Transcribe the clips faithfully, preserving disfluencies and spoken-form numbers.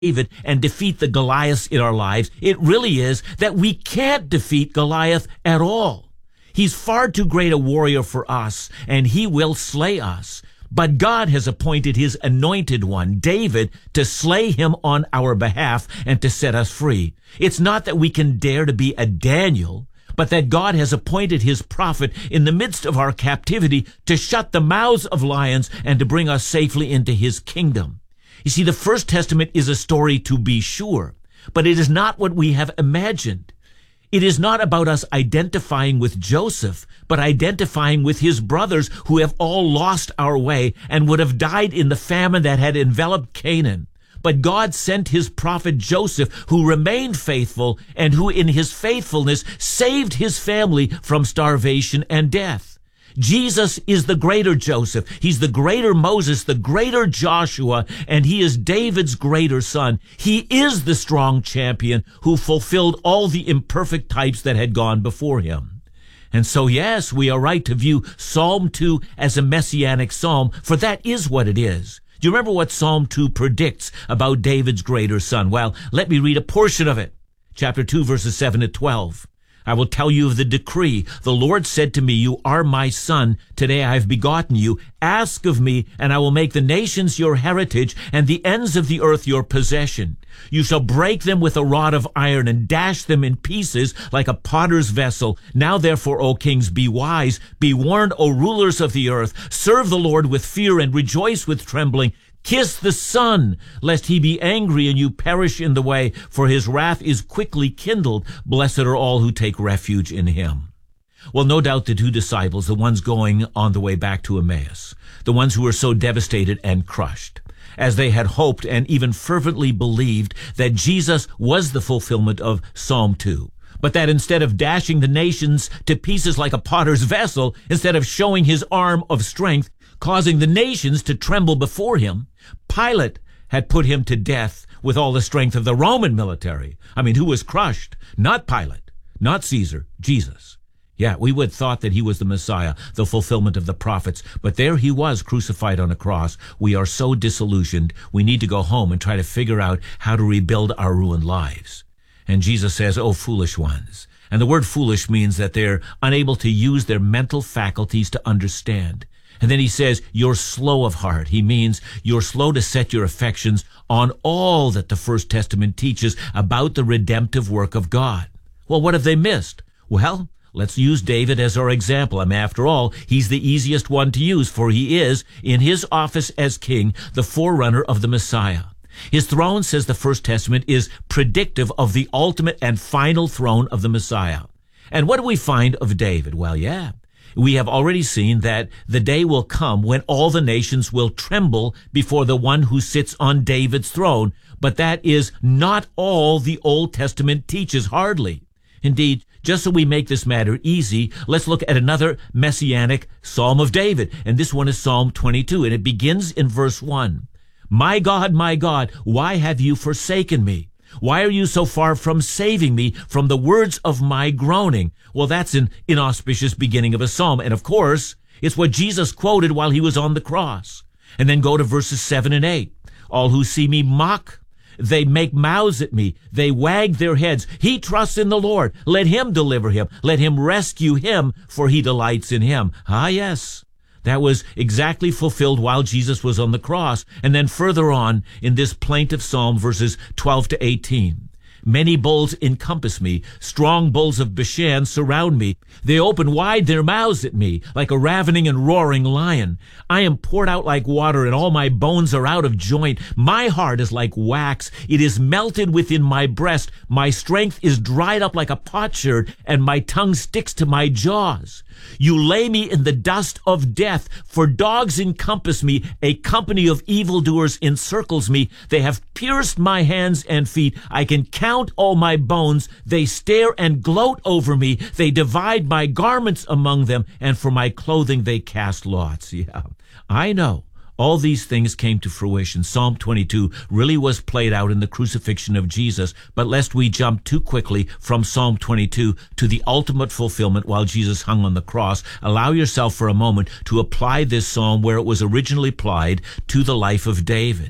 David and defeat the Goliaths in our lives. It really is that we can't defeat Goliath at all. He's far too great a warrior for us, and he will slay us. But God has appointed his anointed one, David, to slay him on our behalf and to set us free. It's not that we can dare to be a Daniel, but that God has appointed his prophet in the midst of our captivity to shut the mouths of lions and to bring us safely into his kingdom. You see, the First Testament is a story to be sure, but it is not what we have imagined. It is not about us identifying with Joseph, but identifying with his brothers who have all lost our way and would have died in the famine that had enveloped Canaan. But God sent his prophet Joseph, who remained faithful and who in his faithfulness saved his family from starvation and death. Jesus is the greater Joseph. He's the greater Moses, the greater Joshua, and he is David's greater son. He is the strong champion who fulfilled all the imperfect types that had gone before him. And so, yes, we are right to view Psalm two as a messianic psalm, for that is what it is. Do you remember what Psalm two predicts about David's greater son? Well, let me read a portion of it. Chapter two, verses seven to twelve. I will tell you of the decree. The Lord said to me, you are my son. Today I have begotten you. Ask of me, and I will make the nations your heritage and the ends of the earth your possession. You shall break them with a rod of iron and dash them in pieces like a potter's vessel. Now therefore, O kings, be wise. Be warned, O rulers of the earth. Serve the Lord with fear and rejoice with trembling. Kiss the Son, lest he be angry and you perish in the way, for his wrath is quickly kindled. Blessed are all who take refuge in him. Well, no doubt the two disciples, the ones going on the way back to Emmaus, the ones who were so devastated and crushed, as they had hoped and even fervently believed that Jesus was the fulfillment of Psalm two. But that instead of dashing the nations to pieces like a potter's vessel, instead of showing his arm of strength, causing the nations to tremble before him, Pilate had put him to death with all the strength of the Roman military. I mean, who was crushed? Not Pilate, not Caesar, Jesus. Yeah, we would have thought that he was the Messiah, the fulfillment of the prophets, but there he was crucified on a cross. We are so disillusioned, we need to go home and try to figure out how to rebuild our ruined lives. And Jesus says, oh, foolish ones. And the word foolish means that they're unable to use their mental faculties to understand. And then he says, you're slow of heart. He means you're slow to set your affections on all that the First Testament teaches about the redemptive work of God. Well, what have they missed? Well, let's use David as our example. I mean, after all, he's the easiest one to use, for he is, in his office as king, the forerunner of the Messiah. His throne, says the First Testament, is predictive of the ultimate and final throne of the Messiah. And what do we find of David? Well, yeah. We have already seen that the day will come when all the nations will tremble before the one who sits on David's throne. But that is not all the Old Testament teaches, hardly. Indeed, just so we make this matter easy, let's look at another messianic Psalm of David. And this one is Psalm twenty-two, and it begins in verse one. My God, my God, why have you forsaken me? Why are you so far from saving me from the words of my groaning? Well, that's an inauspicious beginning of a psalm. And of course, it's what Jesus quoted while he was on the cross. And then go to verses seven and eight. All who see me mock. They make mouths at me. They wag their heads. He trusts in the Lord. Let him deliver him. Let him rescue him, for he delights in him. Ah, yes. That was exactly fulfilled while Jesus was on the cross. And then further on in this plaintive psalm, verses twelve to eighteen. Many bulls encompass me. Strong bulls of Bashan surround me. They open wide their mouths at me like a ravening and roaring lion. I am poured out like water, and all my bones are out of joint. My heart is like wax. It is melted within my breast. My strength is dried up like a potsherd, and my tongue sticks to my jaws. You lay me in the dust of death, for dogs encompass me. A company of evildoers encircles me. They have pierced my hands and feet. I can count all my bones. They stare and gloat over me. They divide my garments among them, and for my clothing they cast lots. Yeah, I know. All these things came to fruition. Psalm twenty-two really was played out in the crucifixion of Jesus, but lest we jump too quickly from Psalm twenty-two to the ultimate fulfillment while Jesus hung on the cross, allow yourself for a moment to apply this psalm where it was originally applied to the life of David.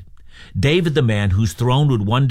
David, the man whose throne would one